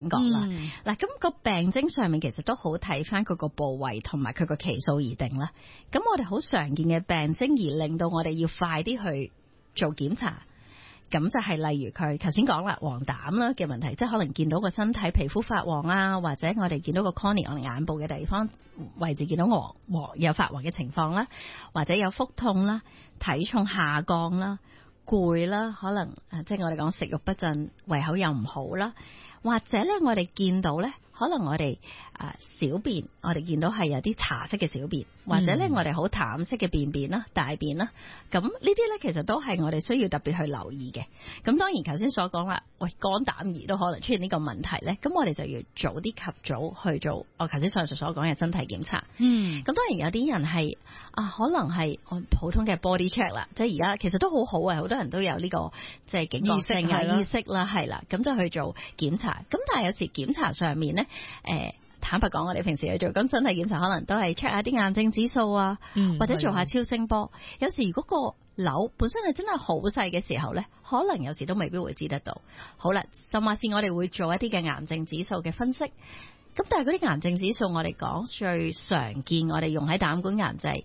覺啦。嗱，咁個病徵上面其實都好睇翻佢個部位同埋佢個期數而定啦。咁我哋好常見嘅病徵而令到我哋要快啲去做檢查，咁就係例如佢頭先講啦，黃疸啦嘅問題，即係可能見到個身體皮膚發黃啊，或者我哋見到個 cornea 我哋眼部嘅地方位置見到黃有發黃嘅情況啦，或者有腹痛啦、體重下降啦、攰啦，可能即係我哋講食慾不振、胃口又唔好啦，或者咧我哋見到咧，可能我哋小便，我哋見到係有啲茶色嘅小便，或者咧我哋好淡色嘅便便啦、大便啦，咁呢啲咧其實都係我哋需要特別去留意嘅。咁當然頭先所講啦，喂，肝膽胰都可能出現呢個問題咧，咁我哋就要早啲及早去做我頭先上述所講嘅身體檢查。咁當然有啲人係可能係普通嘅 body check 啦，即係而家其實都好好啊，好多人都有呢個即係警覺性嘅意識啦，係啦，咁就去做檢查。咁但係有時檢查上面咧，坦白講，我哋平時去做咁身體檢查，可能都係 check 下啲癌症指數啊，或者做下超聲波。有時如果個瘤本身係真係好細嘅時候咧，可能有時都未必會知得到。好啦，甚或是我哋會做一啲嘅癌症指數嘅分析。咁但係嗰啲癌症指數，我哋講最常見，我哋用喺膽管癌就係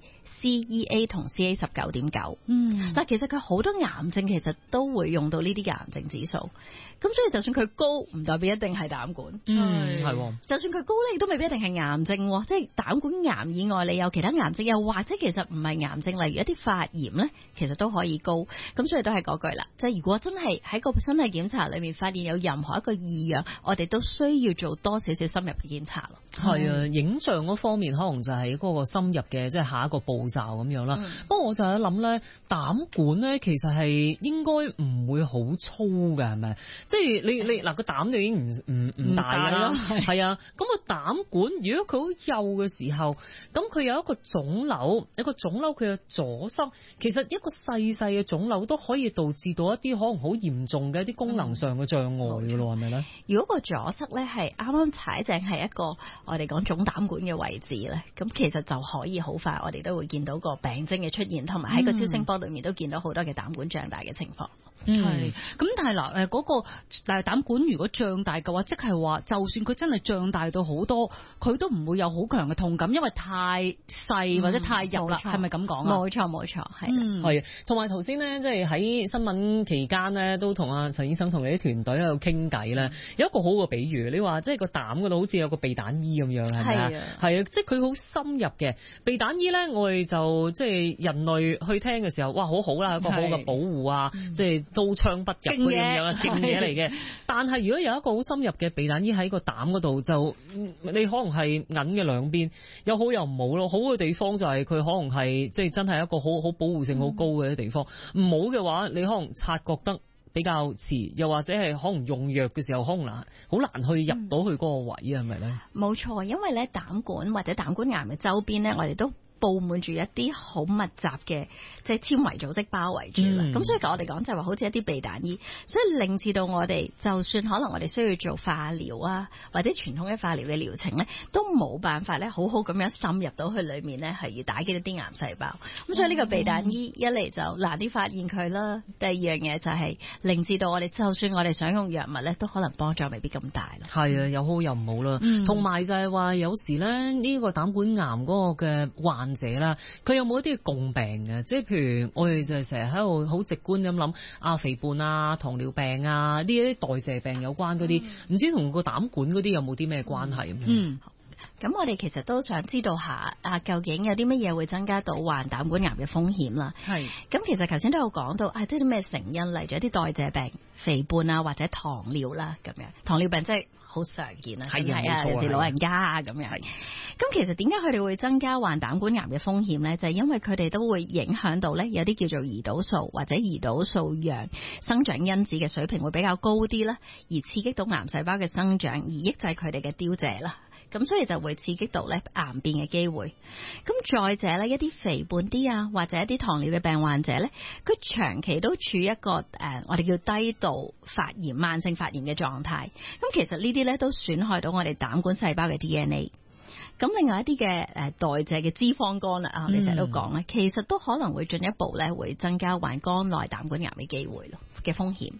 CEA 同 CA 19.9。但其實佢好多癌症其實都會用到呢啲嘅癌症指數。咁所以就算佢高，唔代表一定係膽管。 係。就算佢高咧，亦都未必一定係癌症。即係膽管癌以外，你有其他癌症，又或者其實唔係癌症，例如一啲發炎咧，其實都可以高。咁所以都係嗰句啦，即係如果真係喺個身體檢查裏面發現有任何一個異樣，我哋都需要做多少少深入嘅檢查咯。 係啊，影像嗰方面可能就係嗰個深入嘅，即係下一個步驟咁樣啦。不過我就喺諗咧，膽管咧其實係應該唔會好粗㗎，係咪？即係你嗱個膽就已經唔大啦，係啊。咁個膽管如果佢好幼嘅時候，咁佢有一個腫瘤，佢嘅阻塞，其實一個細嘅腫瘤都可以導致到一啲可能好嚴重嘅一啲功能上嘅障礙㗎咯，係咪咧？ 如果個阻塞咧係啱啱踩正係一個我哋講總膽管嘅位置咧，咁其實就可以好快，我哋都會見到個病徵嘅出現，同埋喺個超聲波裏面都見到好多嘅膽管脹大嘅情況。 係，咁但係嗱，嗰個大膽管如果脹大嘅話，即係話，就算佢真係脹大到好多，佢都唔會有好強嘅痛感，因為太細或者太入啦，係咪咁講啊？ 冇錯，係。 係，同埋頭先咧，即係喺新聞期間咧，都同阿陳醫生同你啲團隊喺度傾偈咧，有一個好嘅比喻，你話即係個膽嗰度好似有個避彈衣咁樣，係咪啊？係啊，即係佢好深入嘅避彈衣咧，我哋就即係人類去聽嘅時候，哇，好好啦，一個好嘅保護啊，即係刀槍不入嗰啲咁樣勁嘢嚟嘅。但係如果有一個好深入嘅避彈衣喺個膽嗰度，就你可能係銀嘅兩邊，有好有唔好咯。好嘅地方就係佢可能係即係真係一個好保護性好高嘅地方，唔好嘅話，你可能察覺得比較遲，又或者係可能用藥嘅時候，可能好難去入到去嗰個位啊，係咪咧？ 冇錯，因為咧膽管或者膽管癌嘅周邊咧，我哋都佈滿住一啲好密集嘅即係纖維組織包圍住啦。咁所以我哋講就係話好似一啲避彈衣，所以令至到我哋就算可能我哋需要做化療啊，或者傳統嘅化療嘅療程咧，都冇辦法咧好好咁樣滲入到去裏面咧，係要打擊一啲癌細胞。咁所以呢個避彈衣一嚟就難啲發現佢啦，第二樣嘢就係令至到我哋就算我哋想用藥物咧，都可能幫助未必咁大咯。 係啊，有好有唔好啦。同埋就係話有時咧呢個膽管癌嗰個嘅患者啦，佢有冇一啲共病嘅？即係譬如我哋就成日喺度好直觀咁諗肥胖啊、糖尿病啊呢啲代謝病有關嗰啲，唔知同個膽管嗰啲有冇啲咩關係咁？ 咁我哋其實都想知道下究竟有啲乜嘢會增加到患膽管癌嘅風險啦。係。咁其實頭先都有講到即係啲咩成因，例如一啲代謝病、肥胖啊，或者糖尿啦咁樣。糖尿病真係好常見啊，係啊，尤其是老人家啊咁樣。咁其實點解佢哋會增加患膽管癌嘅風險咧？就係因為佢哋都會影響到咧有啲叫做胰島素或者胰島素樣生長因子嘅水平會比較高啲啦，而刺激到癌細胞嘅生長，而抑制佢哋嘅凋謝啦。咁所以就會刺激到咧癌變嘅機會。咁再者咧，一啲肥胖啲啊，或者一啲糖尿嘅病患者咧，佢長期都處於一個我哋叫低度發炎、慢性發炎嘅狀態。咁其實呢啲咧都損害到我哋膽管細胞嘅 DNA。咁另外一啲嘅代謝嘅脂肪肝啦，我哋成日都講咧，其實都可能會進一步咧會增加患肝內膽管癌嘅機會咯，嘅風險係。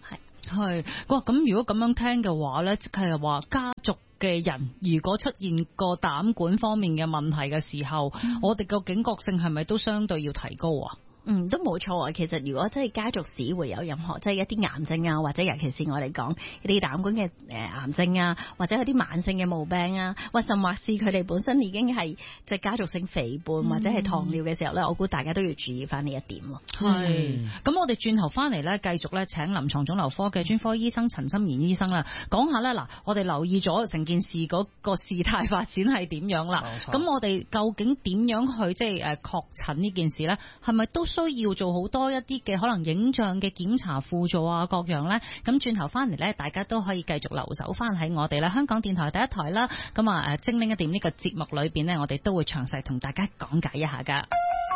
係，哇！咁如果咁樣聽嘅話咧，即係話家族嘅人如果出現個膽管方面嘅問題嘅時候，我哋個警覺性係咪都相對要提高啊？ 都冇錯啊！其實如果真係家族史會有任何即係一啲癌症啊，或者尤其是我哋講一啲膽管嘅癌症啊，或者有啲慢性嘅毛病啊，或甚或是佢哋本身已經係即係家族性肥胖或者係糖尿嘅時候咧，我估大家都要注意翻呢一點咯。 係，咁我哋轉頭翻嚟咧，繼續咧請臨床腫瘤科嘅專科醫生陳心妍醫生啦，講下咧嗱，我哋留意咗成件事嗰個事態發展係點樣啦。咁我哋究竟點樣去即係確診呢件事咧？係咪都需要做好多一啲嘅可能影像嘅檢查輔助啊各樣咧？咁轉頭翻嚟咧，大家都可以繼續留守翻喺我哋啦，香港電台第一台啦。咁啊精靈一點呢個節目裏邊咧，我哋都會詳細同大家講解一下噶。